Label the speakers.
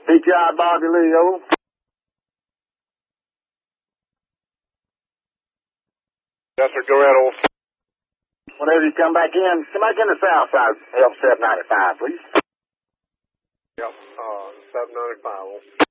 Speaker 1: PTI Bobby Leo.
Speaker 2: Yes, sir. Go ahead, old.
Speaker 1: Whenever you come back in the south side, F795, please.
Speaker 2: Yep, 795, old.